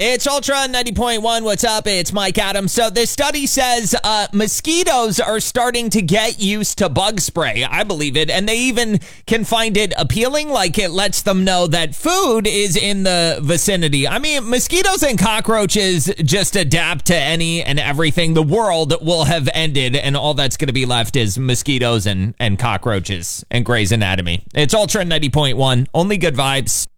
It's Ultra 90.1. What's up? It's Mike Adams. So this study says mosquitoes are starting to get used to bug spray. I believe it. And they even can find it appealing, like it lets them know that food is in the vicinity. I mean, mosquitoes and cockroaches just adapt to any and everything. The world will have ended, and all that's going to be left is mosquitoes and cockroaches and Grey's Anatomy. It's Ultra 90.1. Only good vibes.